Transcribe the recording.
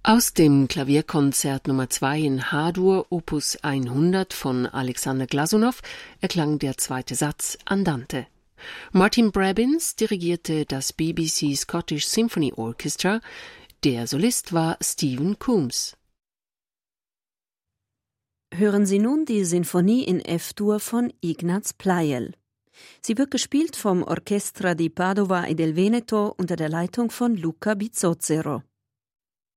Aus dem Klavierkonzert Nummer 2 in H-Dur, Opus 100 von Alexander Glasunow, erklang der zweite Satz Andante. Martin Brabbins dirigierte das BBC Scottish Symphony Orchestra. Der Solist war Stephen Coombs. Hören Sie nun die Sinfonie in F-Dur von Ignaz Pleyel. Sie wird gespielt vom Orchestra di Padova e del Veneto unter der Leitung von Luca Bizzozero.